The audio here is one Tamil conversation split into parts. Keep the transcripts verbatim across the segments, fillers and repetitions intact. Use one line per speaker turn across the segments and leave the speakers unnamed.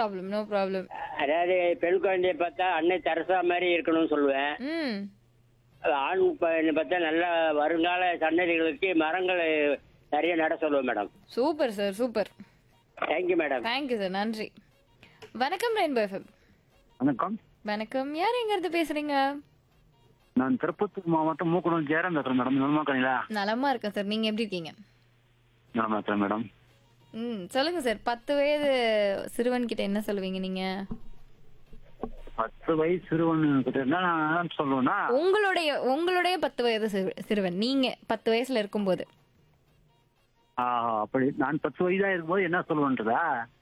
Problem, no problem.
அதாவது பெண் குழந்தைய பார்த்தா அன்னை தெரசா மாதிரி இருக்கணும்னு சொல்லுவேன்.
ம்.
ஆண் பையனை பார்த்தா நல்ல வருங்கால சன்னதிகளுக்கு மரங்களை நிறைய நட சொல்லுவேன் madam.
Super sir, super.
Thank you madam.
Thank you sir, நன்றி. வணக்கம் ரெயின்போ எஃப்எம்.
வணக்கம்.
வணக்கம். யார் எங்க இருந்து பேசுறீங்க?
நான் திருப்பத்தூர் மாவட்டம் மூக்கனூர் ஜெயராம் பேசுறேன் மேடம். நலமா இருக்கீங்களா?
நலமா இருக்கேன் சார். நீங்க எப்படி இருக்கீங்க?
நலமா இருக்கிறேன் மேடம்.
ம், சொல்லுங்க சார். பத்து வயது சிறுவன் கிட்ட என்ன சொல்லுவீங்க நீங்க?
பத்து வயசு சிறுவன் கிட்ட என்ன நான் சொல்லுவேன்னா,
உங்களுடைய உங்களுடைய பத்து வயது சிறு- சிறுவன் நீங்க பத்து வயசுல இருக்கும்போது.
ஆ, அப்படி நான் பத்து வயதா இருக்கும்போது என்ன சொல்லுவேன்றதா?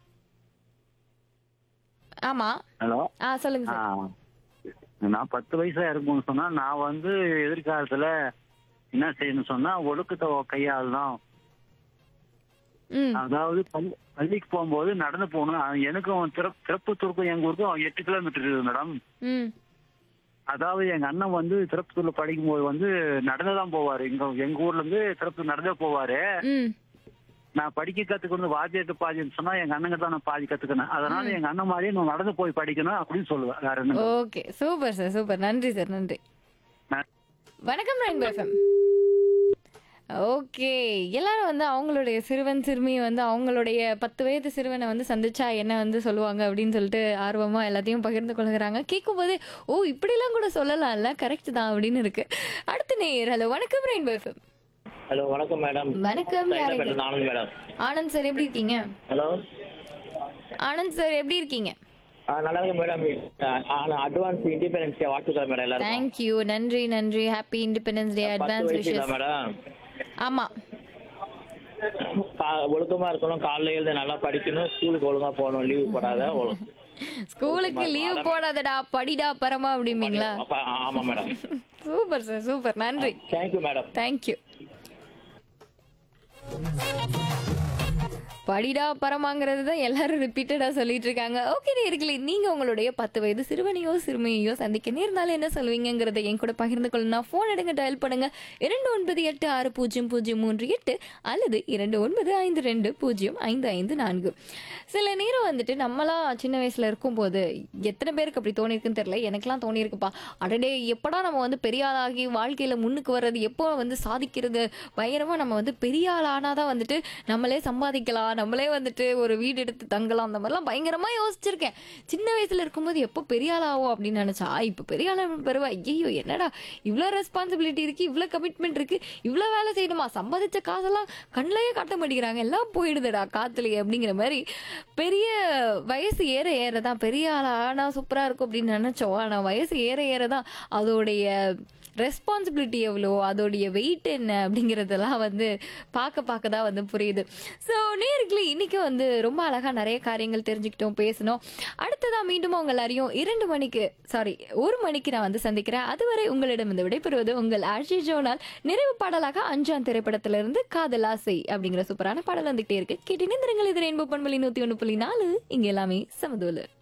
ஆமா.
ஹலோ.
ஆ, சொல்லுங்க
ஆ,
சார்.
நான் பத்து வயசா இருக்கும்போது சொன்னா நான் வந்து எதிர்காலத்துல என்ன செய்யணும்னு சொன்னா ஒழுக்கத்தை கையாளணும்.
ம்.
அதாவது பள்ளி- பள்ளிக்கு போகும்போது நடந்து போகணும். அது எனக்கும் திரு- திருப்பத்தூருக்கும் எங்க ஊருக்கும் எட்டு கிலோமீட்டர் இருக்குது மேடம்.
ம்.
அதாவது எங்க அண்ணன் வந்து திருப்பத்தூர்ல படிக்கும் போது வந்து நடந்துதான் போவாரு. எங்க எங்க ஊர்ல இருந்து திருப்பத்தூர் நடந்தே போவாரு.
ம்.
நான் படிக்க கத்துக்கணும் வாத்தியாட்டு பாதின்னு சொன்னா எங்க அண்ணங்க தான் நான் பாதி கத்துக்கணும். அதனால எங்க அண்ணன் மாதிரியே நான் நடந்து போய் படிக்கணும் அப்படின்னு சொல்லுவேன். வேற என்ன?
Okay, super sir, super. நன்றி சார், நன்றி.
நான்
வணக்கம் ரெயின்போ எஃப்எம். ஓகே, எல்லாரும் வந்து அவங்களுடைய சிறுவன் சிறுமியை வந்து அவங்களுடைய பத்து வயது சிறுவனை வந்து சந்திச்சா என்ன வந்து சொல்லுவாங்க அப்படின்னு சொல்லிட்டு ஆர்வமா எல்லாத்தையும் பகிர்ந்து கொள்கிறாங்க. கேட்கும் போதே ஓ இப்படிலாம் கூட சொல்லலாம்ல, கரெக்ட் தான் அப்படின்னு இருக்கு. அடுத்த நேயர். ஹலோ, வணக்கம் ரெயின்போ எஃப்எம்.
ஹலோ, வணக்கம் மேடம்.
வணக்கம். யார் எங்க?
ஆனந்த் மேடம்.
ஆனந்த் சார், எப்படி இருக்கீங்க?
ஹலோ.
ஆனந்த் சார், எப்படி இருக்கீங்க?
நல்லா இருக்கு மேடம். அட்வான்ஸ் இண்டிபெண்டன்ஸ் டே வாழ்த்துக்கள் மேடம் எல்லாரும்.
தேங்க்யூ, நன்றி நன்றி. Happy independence day, advance wishes.
Madam
ஆமா,
ஒழுக்கமா இருக்கணும், காலையில எழுந்து நல்லா படிக்கணும், ஸ்கூலுக்கு ஒழுங்கா போகணும், லீவு போடாத.
ஸ்கூலுக்கு லீவ் போடாதடா, படிடா பரமா அப்படிம்பீங்களா?
ஆமா மேடம்.
Super sir, super. நன்றி.
Thank you madam.
தேங்க்யூ. படிடா பரமாங்கிறது தான் எல்லாரும் ரிப்பீட்டடா சொல்லிட்டு இருக்காங்க. ஓகே நேயர்களே, நீங்க உங்களுடைய பத்து வயது சிறுவனையோ சிறுமியையோ சந்திக்க நேர்ந்தாலும் என்ன சொல்வீங்கிறத என் கூட பகிர்ந்து கொள்ளணும். ஃபோன் எடுங்க, டயல் பண்ணுங்க இரண்டு ஒன்பது எட்டு ஆறு பூஜ்ஜியம் பூஜ்ஜியம் மூன்று எட்டு அல்லது இரண்டு ஒன்பது ஐந்து ரெண்டு பூஜ்ஜியம் ஐந்து ஐந்து நான்கு. சில நேரம் வந்துட்டு நம்மளாம் சின்ன வயசுல இருக்கும்போது எத்தனை பேருக்கு அப்படி தோணிருக்குன்னு தெரியல, எனக்கெல்லாம் தோணியிருக்குப்பா. அடடே, எப்படா நம்ம வந்து பெரிய ஆளாகி வாழ்க்கையில முன்னுக்கு வர்றது, எப்போ வந்து சாதிக்கிறது, பயங்கரமா நம்ம வந்து பெரிய ஆள் ஆனாதான் வந்துட்டு நம்மளே சம்பாதிக்கலாம், நம்மளே வந்துட்டு ஒரு வீடு எடுத்து தங்கலாம், அந்த மாதிரிலாம் பயங்கரமா யோசிச்சிருக்கேன். சின்ன வயசுல இருக்கும்போது எப்போ பெரிய ஆள் ஆகும் அப்படின்னு நினைச்சா இப்போ பெரிய ஆள் பெறுவா. ஐயோ, என்னடா இவ்வளோ ரெஸ்பான்சிபிலிட்டி இருக்கு, இவ்வளோ கமிட்மெண்ட் இருக்கு, இவ்வளோ வேலை செய்யணுமா, சம்பாதிச்ச காசெல்லாம் கண்ணிலேயே காட்ட மாட்டேங்கிறாங்க, எல்லாம் போயிடுதுடா காத்துலயே அப்படிங்கிற மாதிரி. பெரிய வயசு ஏற ஏறதான் பெரிய ஆள் ஆனா சூப்பரா இருக்கும் அப்படின்னு நினைச்சோம். ஆனா வயசு ஏற ஏறதான் அதோடைய ரெஸ்பான்சிபிலிட்டி எவ்வளோ, அதோடைய வெயிட் என்ன அப்படிங்கிறதெல்லாம் வந்து பார்க்க பார்க்க தான் வந்து புரியுது. ஸோ நேர்களே, இன்னைக்கு வந்து ரொம்ப அழகாக நிறைய காரியங்கள் தெரிஞ்சுக்கிட்டோம், பேசணும். அடுத்ததான் மீண்டும் உங்கள் எல்லாரையும் இரண்டு மணிக்கு சாரி ஒரு மணிக்கு நான் வந்து சந்திக்கிறேன். அதுவரை உங்களிடம் இந்த விடைபெறுவது உங்கள் ஆர்ஜி ஜோனால். நிறைவு பாடலாக அஞ்சாம் திரைப்படத்திலிருந்து காதல் ஆசை அப்படிங்கிற சூப்பரான பாடல் வந்துகிட்டே இருக்கு. கேட்டு நிந்திரங்கள். இது ரெயின்போ பண்பலி நூத்தி ஒன்று புள்ளி நாலு. இங்க எல்லாமே சமதூல.